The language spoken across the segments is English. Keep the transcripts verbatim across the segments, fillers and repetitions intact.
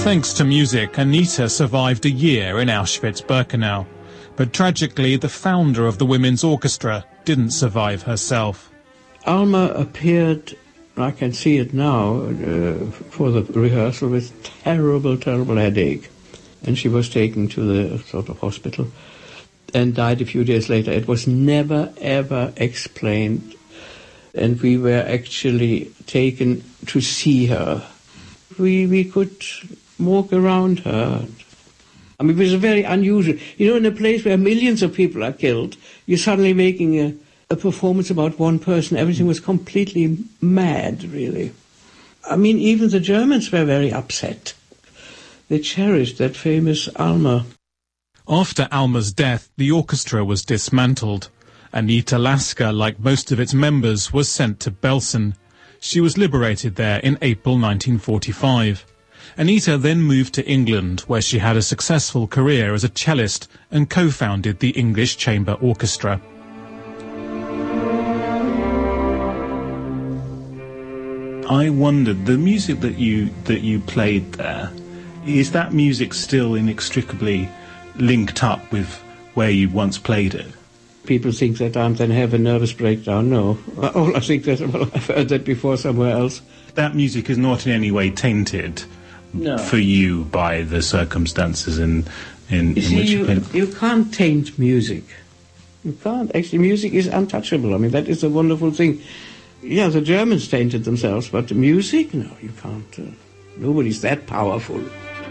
Thanks to music, Anita survived a year in Auschwitz-Birkenau. But tragically, the founder of the Women's Orchestra didn't survive herself. Alma appeared, I can see it now, uh, for the rehearsal with terrible, terrible headache. And she was taken to the sort of hospital and died a few days later. It was never, ever explained. And we were actually taken to see her. We, we could walk around her. I mean, it was very unusual. You know, in a place where millions of people are killed, you're suddenly making a, a performance about one person. Everything was completely mad, really. I mean, even the Germans were very upset. They cherished that famous Alma. After Alma's death, the orchestra was dismantled. Anita Lasker, like most of its members, was sent to Belsen. She was liberated there in April nineteen forty-five. Anita then moved to England, where she had a successful career as a cellist and co-founded the English Chamber Orchestra. I wondered, the music that you that you played there, is that music still inextricably linked up with where you once played it? People think that I'm then have a nervous breakdown. No. All I think that, well, I've heard that before somewhere else. That music is not in any way tainted no. for you by the circumstances in, in, you in see, which you, you played? You can't taint music. You can't. Actually, music is untouchable. I mean, that is a wonderful thing. Yeah, the Germans tainted themselves, but the music, no, you can't. Uh, nobody's that powerful.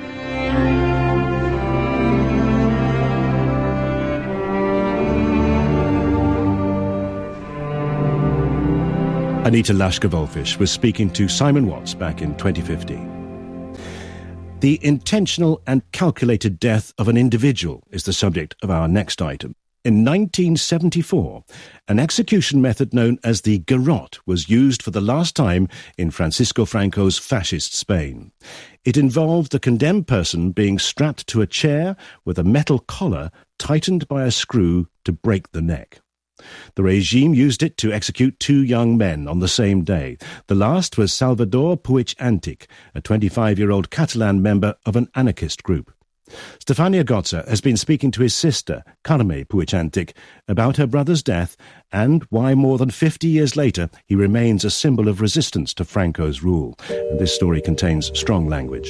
Anita Lasker-Wölffisch was speaking to Simon Watts back in twenty fifteen. The intentional and calculated death of an individual is the subject of our next item. In nineteen seventy-four, an execution method known as the garrote was used for the last time in Francisco Franco's fascist Spain. It involved the condemned person being strapped to a chair with a metal collar tightened by a screw to break the neck. The regime used it to execute two young men on the same day. The last was Salvador Puig Antic, a twenty-five-year-old Catalan member of an anarchist group. Stefania Gotza has been speaking to his sister, Carme Puig Antic, about her brother's death and why more than fifty years later he remains a symbol of resistance to Franco's rule. And this story contains strong language.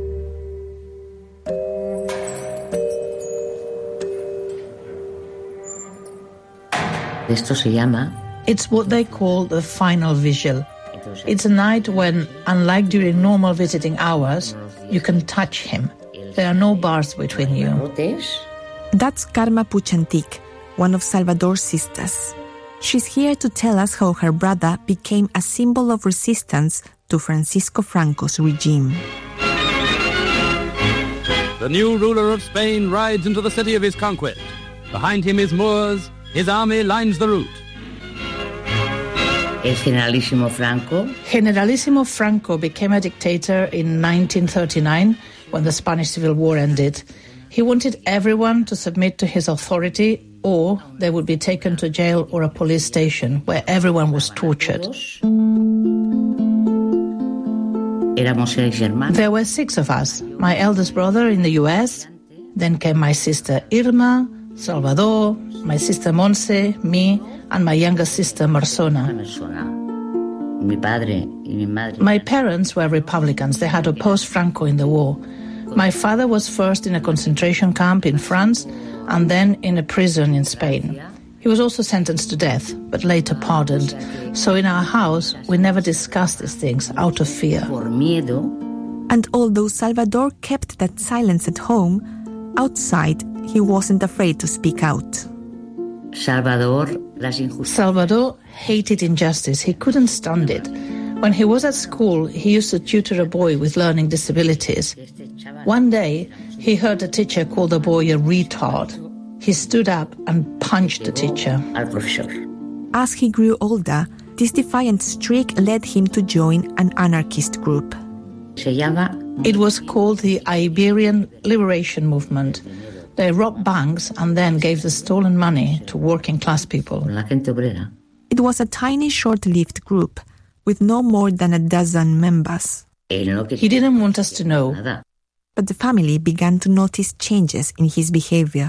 It's what they call the final vigil. It's a night when, unlike during normal visiting hours, you can touch him. There are no bars between you. That's Carme Puig Antic, one of Salvador's sisters. She's here to tell us how her brother became a symbol of resistance to Francisco Franco's regime. The new ruler of Spain rides into the city of his conquest. Behind him is Moors. His army lines the route. El Generalissimo Franco. Generalissimo Franco became a dictator in nineteen thirty-nine when the Spanish Civil War ended. He wanted everyone to submit to his authority or they would be taken to jail or a police station where everyone was tortured. There were six of us. My eldest brother in the U S, then came my sister Irma, Salvador, my sister Monse, me, and my younger sister Marsona. My parents were Republicans. They had opposed Franco in the war. My father was first in a concentration camp in France and then in a prison in Spain. He was also sentenced to death, but later pardoned. So in our house, we never discussed these things out of fear. And although Salvador kept that silence at home, outside, he wasn't afraid to speak out. Salvador, Salvador hated injustice. He couldn't stand it. When he was at school, he used to tutor a boy with learning disabilities. One day, he heard a teacher call the boy a retard. He stood up and punched the teacher. As he grew older, this defiant streak led him to join an anarchist group. It was called the Iberian Liberation Movement. They robbed banks and then gave the stolen money to working-class people. It was a tiny, short-lived group with no more than a dozen members. He didn't want us to know. but the family began to notice changes in his behavior.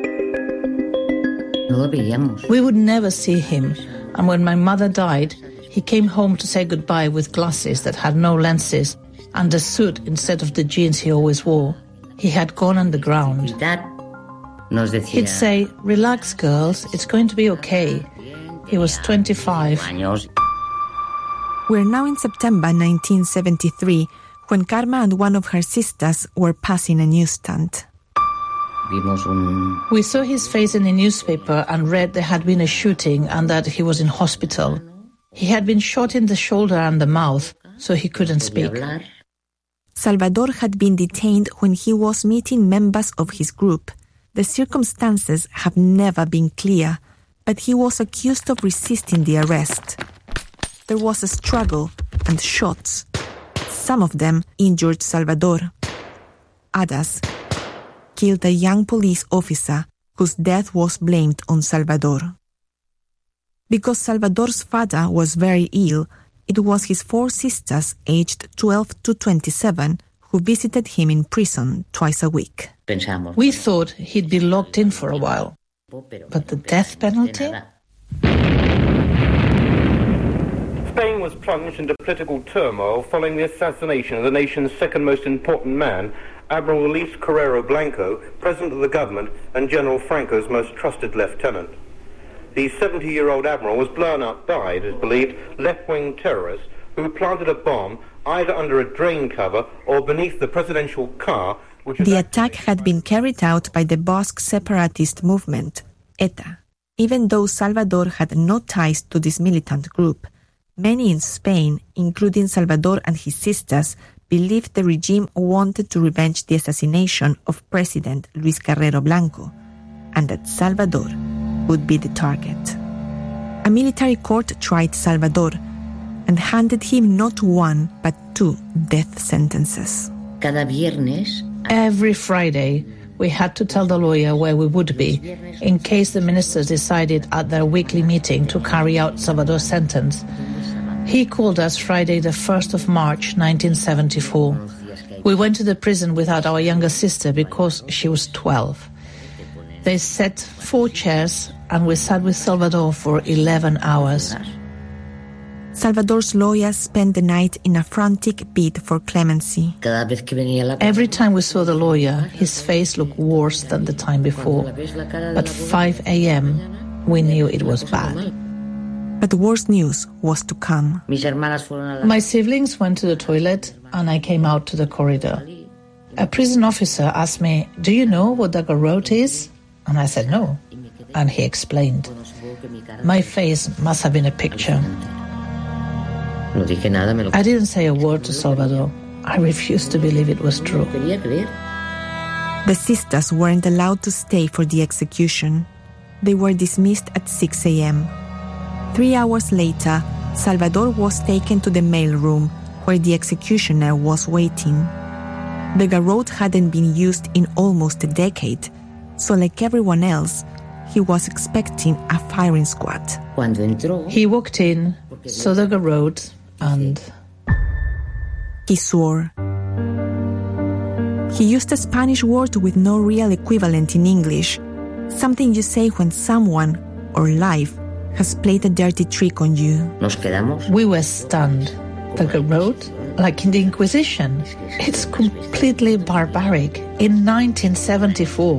We would never see him, and when my mother died, he came home to say goodbye with glasses that had no lenses and a suit instead of the jeans he always wore. He had gone underground. He'd say, "Relax, girls, it's going to be okay." He was twenty-five. We're now in September nineteen seventy-three, when Karma and one of her sisters were passing a newsstand. We saw his face in the newspaper and read there had been a shooting and that he was in hospital. He had been shot in the shoulder and the mouth, so he couldn't speak. Salvador had been detained when he was meeting members of his group. The circumstances have never been clear, but he was accused of resisting the arrest. There was a struggle and shots. Some of them injured Salvador. Others killed a young police officer whose death was blamed on Salvador. Because Salvador's father was very ill, it was his four sisters, aged twelve to twenty-seven, who visited him in prison twice a week. We thought he'd be locked in for a while. But the death penalty? Spain was plunged into political turmoil following the assassination of the nation's second most important man, Admiral Luis Carrero Blanco, President of the government and General Franco's most trusted lieutenant. The seventy-year-old admiral was blown up by, it is believed, left-wing terrorists who planted a bomb either under a drain cover or beneath the presidential car. Which the attack had been carried out by the Basque separatist movement, ETA. Even though Salvador had no ties to this militant group, many in Spain, including Salvador and his sisters, believed the regime wanted to revenge the assassination of President Luis Carrero Blanco, and that Salvador would be the target. A military court tried Salvador and handed him not one but two death sentences. Every Friday, we had to tell the lawyer where we would be in case the ministers decided at their weekly meeting to carry out Salvador's sentence. He called us Friday the first of March nineteen seventy-four. We went to the prison without our younger sister because she was twelve. They set four chairs and we sat with Salvador for eleven hours. Salvador's lawyers spent the night in a frantic bid for clemency. Every time we saw the lawyer, his face looked worse than the time before. At five a.m., we knew it was bad. But the worst news was to come. My siblings went to the toilet and I came out to the corridor. A prison officer asked me, "Do you know what the garrote is?" And I said no. And he explained. My face must have been a picture. I didn't say a word to Salvador. I refused to believe it was true. The sisters weren't allowed to stay for the execution. They were dismissed at six a.m. Three hours later, Salvador was taken to the mail room where the executioner was waiting. The garrote hadn't been used in almost a decade, so like everyone else, he was expecting a firing squad. He walked in, saw the garrote, and he swore. He used a Spanish word with no real equivalent in English, something you say when someone, or life, has played a dirty trick on you. We were stunned. The garrote? Like in the Inquisition. It's completely barbaric. In nineteen seventy-four.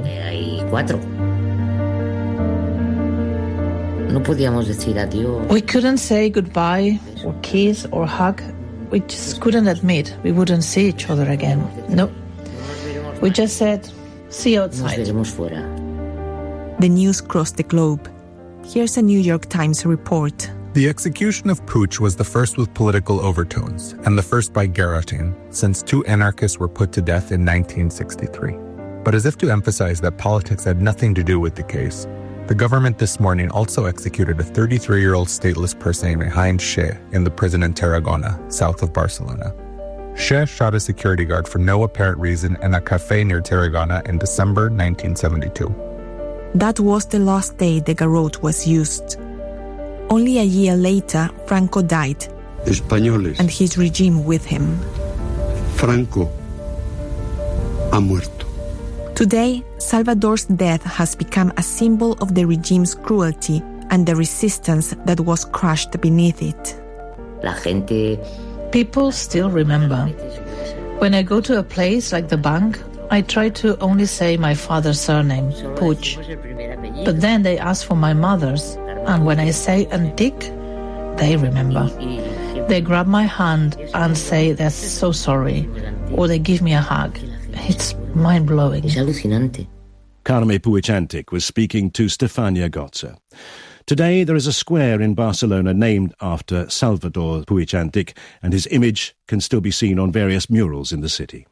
We couldn't say goodbye, or kiss, or hug. We just couldn't admit we wouldn't see each other again. No. We just said, see you outside. The news crossed the globe. Here's a New York Times report. The execution of Puig was the first with political overtones, and the first by guillotine, since two anarchists were put to death in nineteen sixty-three. But as if to emphasize that politics had nothing to do with the case, the government this morning also executed a thirty-three-year-old stateless person behind Che in the prison in Tarragona, south of Barcelona. Che shot a security guard for no apparent reason in a cafe near Tarragona in December nineteen seventy-two. That was the last day the garrote was used. Only a year later, Franco died, Españoles. And his regime with him. Franco ha muerto. Today, Salvador's death has become a symbol of the regime's cruelty and the resistance that was crushed beneath it. La gente... People still remember. When I go to a place like the bank, I try to only say my father's surname, Puig. But then they ask for my mother's, and when I say Antic, they remember. They grab my hand and say they're so sorry, or they give me a hug. It's mind-blowing. Es alucinante. Carme Puig-Antic was speaking to Stefania Gotza. Today there is a square in Barcelona named after Salvador Puig-Antic, and his image can still be seen on various murals in the city.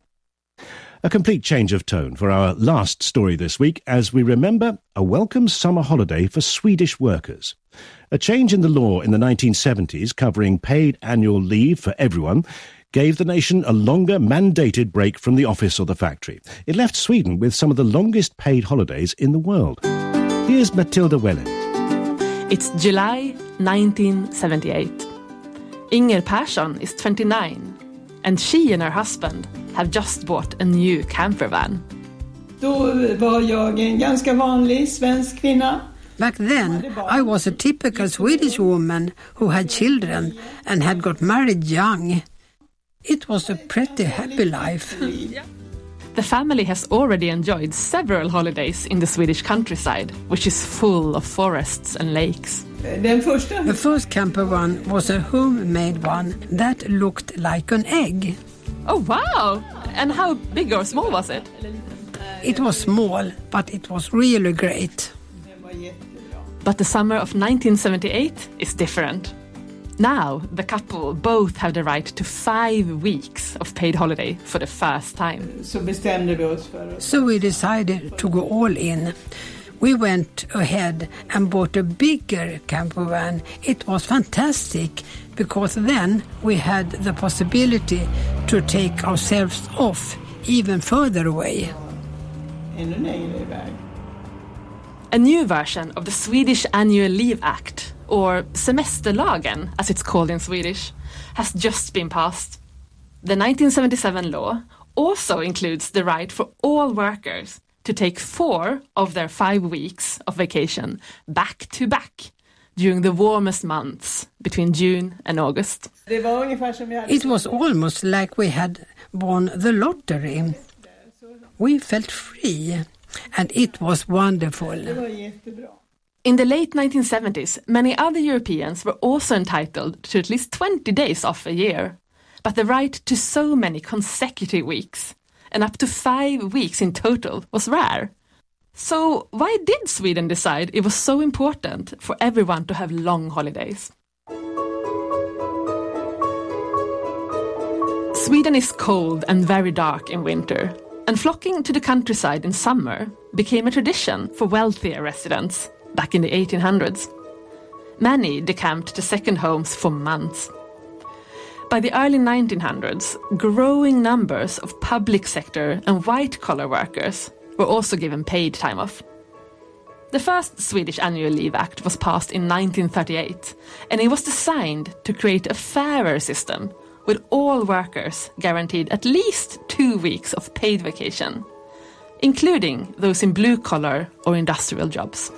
A complete change of tone for our last story this week as we remember a welcome summer holiday for Swedish workers. A change in the law in the nineteen seventies covering paid annual leave for everyone gave the nation a longer mandated break from the office or the factory. It left Sweden with some of the longest paid holidays in the world. Here's Matilda Wellen. It's July nineteen seventy-eight. Inger Persson is twenty-nine, and she and her husband have just bought a new camper van. Då var jag en ganska vanlig svensk kvinna. Back then, I was a typical Swedish woman who had children and had got married young. It was a pretty happy life. The family has already enjoyed several holidays in the Swedish countryside, which is full of forests and lakes. The first camper one was a homemade one that looked like an egg. Oh, wow! And how big or small was it? It was small, but it was really great. But the summer of nineteen seventy-eight is different. Now, the couple both have the right to five weeks of paid holiday for the first time. Så bestämde vi oss för. So we decided to go all in. We went ahead and bought a bigger camper van. It was fantastic because then we had the possibility to take ourselves off even further away. A new version of the Swedish Annual Leave Act, or Semesterlagen as it's called in Swedish, has just been passed. The nineteen seventy-seven law also includes the right for all workers to take four of their five weeks of vacation back to back during the warmest months between June and August. It was almost like we had won the lottery. We felt free, and it was wonderful. In the late nineteen seventies, many other Europeans were also entitled to at least twenty days off a year. But the right to so many consecutive weeks, and up to five weeks in total, was rare. So why did Sweden decide it was so important for everyone to have long holidays? Sweden is cold and very dark in winter, and flocking to the countryside in summer became a tradition for wealthier residents back in the eighteen hundreds. Many decamped to second homes for months. By the early nineteen hundreds, growing numbers of public sector and white-collar workers were also given paid time off. The first Swedish Annual Leave Act was passed in nineteen thirty-eight, and it was designed to create a fairer system with all workers guaranteed at least two weeks of paid vacation, including those in blue-collar or industrial jobs.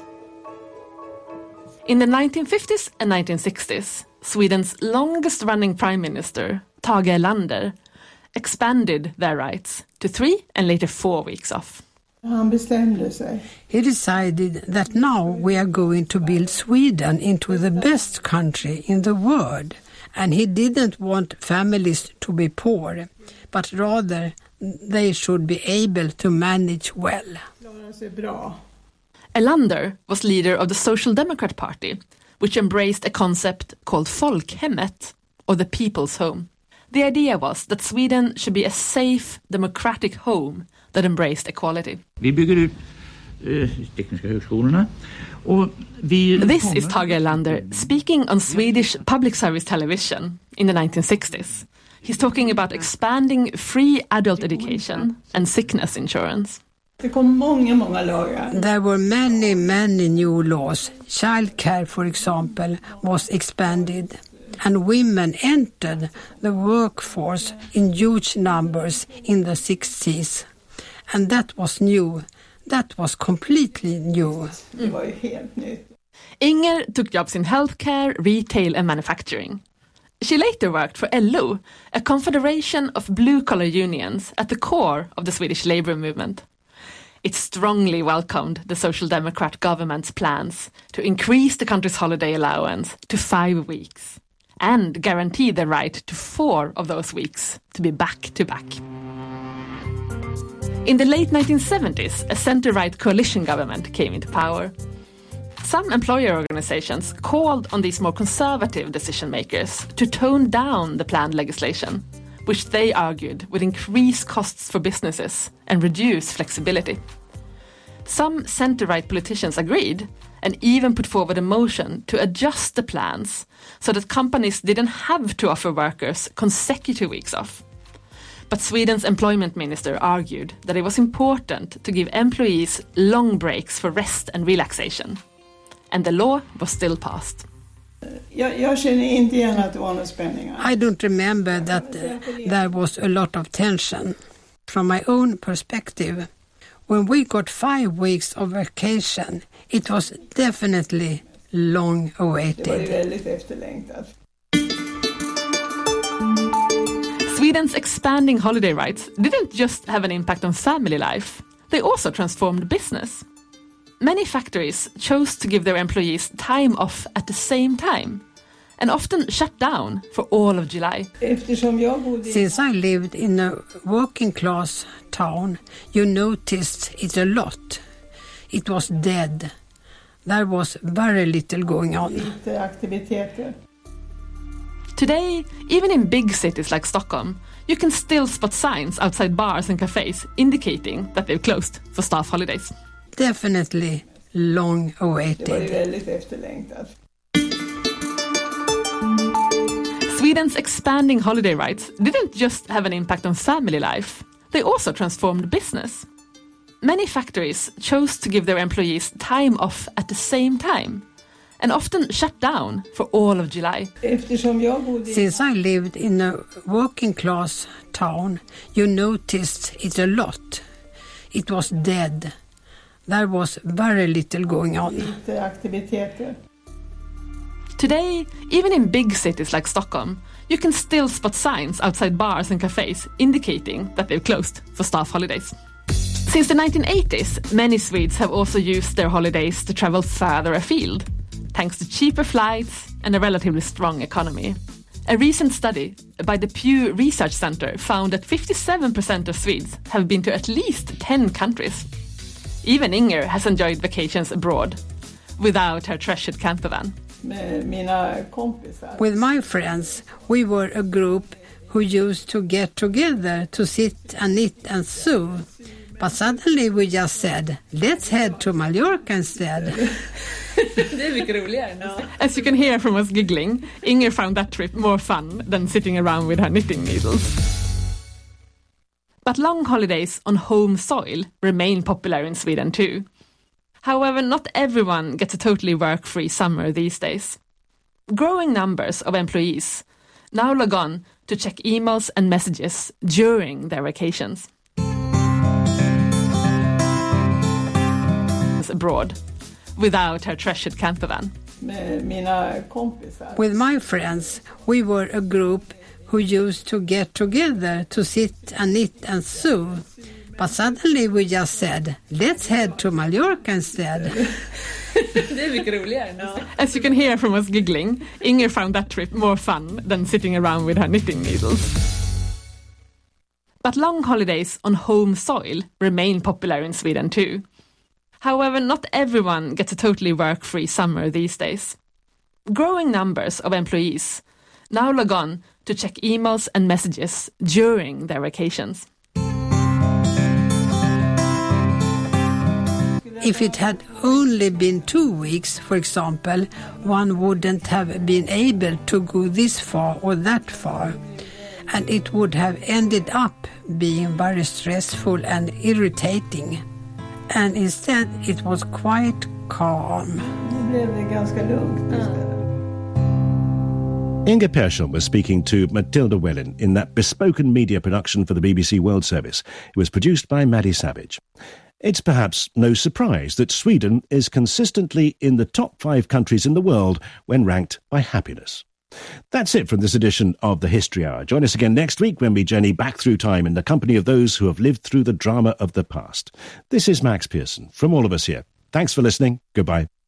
In the nineteen fifties and nineteen sixties, Sweden's longest-running prime minister, Tage Erlander, expanded their rights to three and later four weeks off. Han bestämde sig. He decided that now we are going to build Sweden into the best country in the world. And he didn't want families to be poor, but rather they should be able to manage well. Erlander was leader of the Social Democrat Party, which embraced a concept called folkhemmet, or the people's home. The idea was that Sweden should be a safe, democratic home that embraced equality. Vi bygger ut uh, tekniska högskolorna. This is Tage Erlander speaking on Swedish public service television in the nineteen sixties. He's talking about expanding free adult education and sickness insurance. There were many, many new laws. Childcare, for example, was expanded. And women entered the workforce in huge numbers in the sixties. And that was new. That was completely new. Det var ju helt nytt. Inger took jobs in healthcare, retail and manufacturing. She later worked for L O, a confederation of blue-collar unions at the core of the Swedish labour movement. It strongly welcomed the Social Democrat government's plans to increase the country's holiday allowance to five weeks and guarantee the right to four of those weeks to be back-to-back. In the late nineteen seventies, a centre-right coalition government came into power. Some employer organizations called on these more conservative decision-makers to tone down the planned legislation, which they argued would increase costs for businesses and reduce flexibility. Some centre-right politicians agreed and even put forward a motion to adjust the plans so that companies didn't have to offer workers consecutive weeks off. But Sweden's employment minister argued that it was important to give employees long breaks for rest and relaxation. And the law was still passed. Jag, jag känner inte igen att det var några spänningar. I don't remember that uh, there was a lot of tension. From my own perspective, when we got five weeks of vacation, it was definitely long awaited. Det var väldigt efterlängtat. Sweden's expanding holiday rights didn't just have an impact on family life, they also transformed business. Many factories chose to give their employees time off at the same time and often shut down for all of July. Since I lived in a working class town, you noticed it a lot. It was dead. There was very little going on. Today, even in big cities like Stockholm, you can still spot signs outside bars and cafes indicating that they've closed for staff holidays. Definitely long awaited. Det var väldigt efterlängtat. Sweden's expanding holiday rights didn't just have an impact on family life, they also transformed business. Many factories chose to give their employees time off at the same time and often shut down for all of July. Since I lived in a working class town, you noticed it a lot. It was dead. There was very little going on. Today, even in big cities like Stockholm, you can still spot signs outside bars and cafes indicating that they've closed for staff holidays. Since the nineteen eighties, many Swedes have also used their holidays to travel further afield, thanks to cheaper flights and a relatively strong economy. A recent study by the Pew Research Center found that fifty-seven percent of Swedes have been to at least ten countries. Even Inger has enjoyed vacations abroad, without her treasured campervan. With my friends, we were a group who used to get together to sit and knit and sew. But suddenly we just said, let's head to Mallorca instead. As you can hear from us giggling, Inger found that trip more fun than sitting around with her knitting needles. But long holidays on home soil remain popular in Sweden too. However, not everyone gets a totally work-free summer these days. Growing numbers of employees now log on to check emails and messages during their vacations. Abroad, without her treasured campervan. With my friends, we were a group who used to get together to sit and knit and sew. But suddenly we just said, let's head to Mallorca instead. As you can hear from us giggling, Inger found that trip more fun than sitting around with her knitting needles. But long holidays on home soil remain popular in Sweden too. However, not everyone gets a totally work-free summer these days. Growing numbers of employees now log on to check emails and messages during their vacations. If it had only been two weeks, for example, one wouldn't have been able to go this far or that far. And it would have ended up being very stressful and irritating. And instead it was quite calm. Inge Persson was speaking to Matilda Wellin in that bespoken media production for the B B C World Service. It was produced by Maddie Savage. It's perhaps no surprise that Sweden is consistently in the top five countries in the world when ranked by happiness. That's it from this edition of the History Hour. Join us again next week when we journey back through time in the company of those who have lived through the drama of the past. This is Max Pearson from all of us here. Thanks for listening. Goodbye.